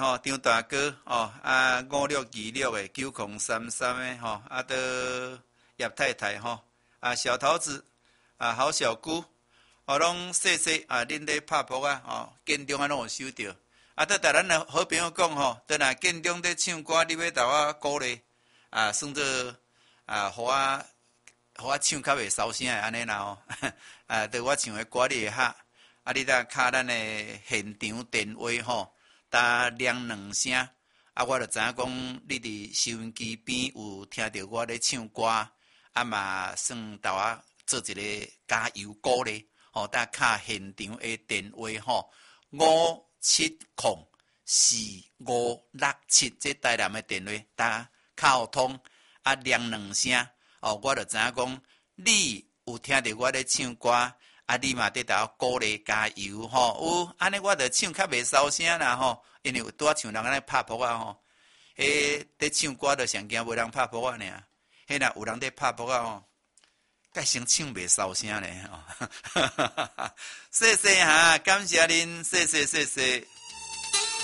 吼，张大哥吼5626的9033的吼，到叶太太吼，小桃子郝小姑，拢谢谢恁咧拍扑建中拢有收到。对咱的好朋友讲吼，若建中咧唱歌，你要甲我鼓励算做互我唱较袂收声的安尼啦吼，对我唱的歌你会合，你甲敲咱的现场电话吼，打亮2声，我就知影讲你伫收音机边有听到我咧唱歌，嘛算甲我做一个加油鼓励，吼，打敲现场的电话吼，57045567这台南的电话，打敲通亮2声，我就知影讲你有听到我咧唱歌，你嘛得甲我鼓励加油吼，有安尼我就唱较袂收声啦吼，因为有拄像人安尼拍扑吼，咧唱歌就上惊无人拍扑尔，若有人咧拍扑吼，该先唱袂收声咧吼，谢谢感谢恁，谢谢。